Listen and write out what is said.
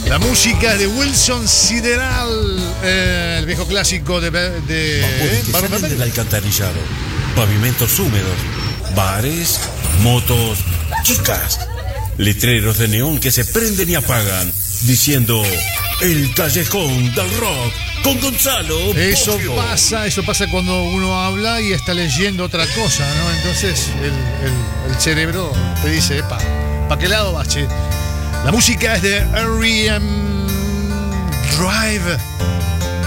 La música de Wilson Sideral, el viejo clásico de que salen del alcantarillado, pavimentos húmedos, bares, motos, chicas, letreros de neón que se prenden y apagan, diciendo el callejón del rock con Gonzalo Eso Bobbio. pasa cuando uno habla y está leyendo otra cosa, ¿no? Entonces el cerebro te dice, ¿para qué lado vas, che? La música es de R.E.M. Drive.